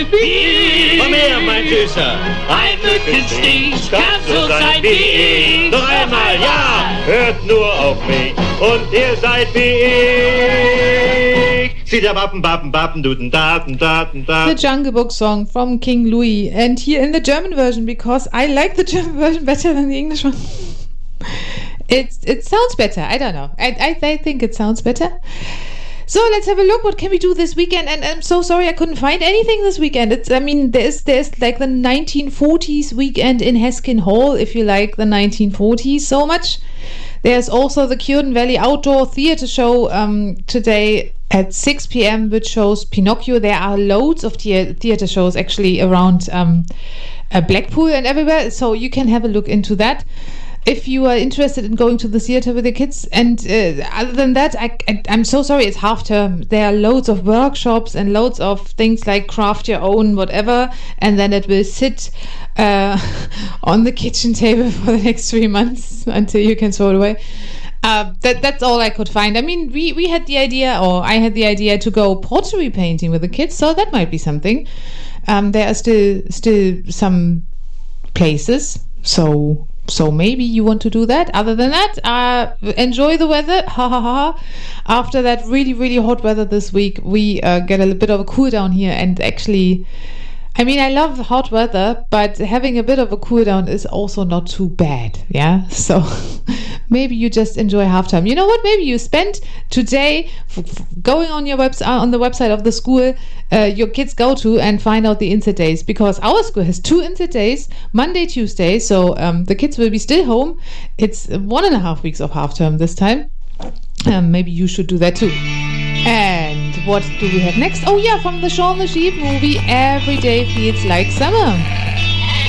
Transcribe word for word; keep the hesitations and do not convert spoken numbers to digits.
Komm her, mein Süßer. Ein Mückenstich kann so sein wie ich. Noch einmal, ja, hört nur auf mich und ihr seid wie ich. See der Wappen, Wappen, Wappen, Duden, Daten, Daten, Daten. The Jungle Book song from King Louis, and here in the German version, because I like the German version better than the English one. It it sounds better. I don't know. I, I I think it sounds better. So let's have a look. What can we do this weekend? And I'm so sorry I couldn't find anything this weekend. It's I mean there's there's like the nineteen forties weekend in Heskin Hall if you like the nineteen forties so much. There's also the Cureton Valley Outdoor Theatre Show um, today at six p.m. which shows Pinocchio. There are loads of the- theatre shows actually around um, uh, Blackpool and everywhere, so you can have a look into that if you are interested in going to the theatre with the kids. And uh, other than that, I, I, I'm so sorry, it's half term. There are loads of workshops and loads of things like craft your own whatever, and then it will sit uh, on the kitchen table for the next three months until you can throw it away. Uh, that that's all I could find. I mean, we, we had the idea, or I had the idea to go pottery painting with the kids, so that might be something. Um, there are still still some places, so so maybe you want to do that. Other than that, uh, enjoy the weather. Ha ha ha. After that really really hot weather this week, we uh, get a little bit of a cool down here, and actually, I mean, I love the hot weather, but having a bit of a cool down is also not too bad, yeah? So maybe you just enjoy halftime. You know what? Maybe you spend today f- f- going on your webs- uh, on the website of the school uh, your kids go to and find out the insert days, because our school has two insert days, Monday, Tuesday, so um, the kids will be still home. It's one and a half weeks of half-term this time. Um, maybe you should do that too. And what do we have next? Oh yeah, from the Shaun the Sheep movie, Every Day Feels Like Summer.